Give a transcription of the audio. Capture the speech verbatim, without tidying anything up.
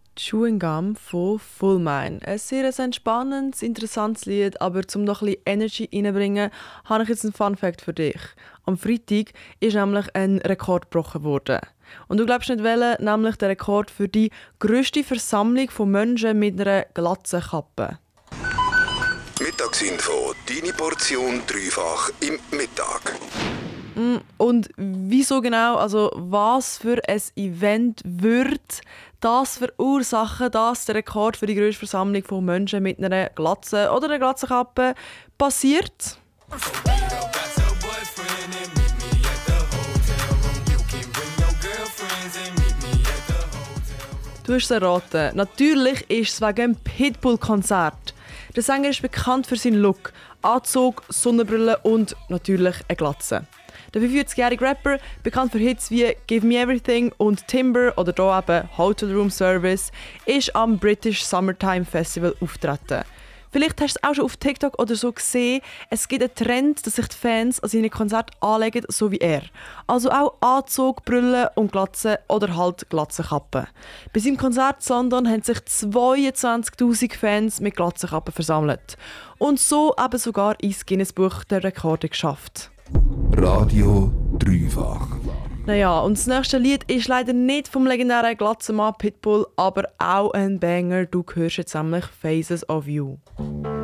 Chewing Gum von Full Mine. Ein sehr entspannendes, interessantes Lied, aber um noch ein bisschen Energy reinzubringen, habe ich jetzt einen Fun Fact für dich. Am Freitag ist nämlich ein Rekord gebrochen worden. Und du glaubst nicht welchen, nämlich der Rekord für die grösste Versammlung von Menschen mit einer glatzen Kappe. Mittagsinfo, deine Portion dreifach im Mittag. Und wieso genau, also was für ein Event wird das verursachen, dass der Rekord für die grösste Versammlung von Menschen mit einer Glatze oder einer Glatzenkappe passiert? Du hast es erraten. Natürlich ist es wegen dem Pitbull-Konzert. Der Sänger ist bekannt für seinen Look, Anzug, Sonnenbrille und natürlich eine Glatze. Der fünfundvierzigjährige Rapper, bekannt für Hits wie «Give Me Everything» und «Timber» oder hier eben «Hotel Room Service», ist am British Summertime Festival auftreten. Vielleicht hast du es auch schon auf TikTok oder so gesehen, es gibt einen Trend, dass sich die Fans an seine Konzerte anlegen, so wie er. Also auch Anzug, Brille und Glatze oder halt Glatzenkappen. Bei seinem Konzert in London haben sich zweiundzwanzigtausend Fans mit Glatzenkappen versammelt. Und so eben sogar ins Guinness-Buch der Rekorde geschafft. Radio dreifach. Naja, und das nächste Lied ist leider nicht vom legendären Glatzenmann Pitbull, aber auch ein Banger. Du hörst jetzt nämlich «Faces of You».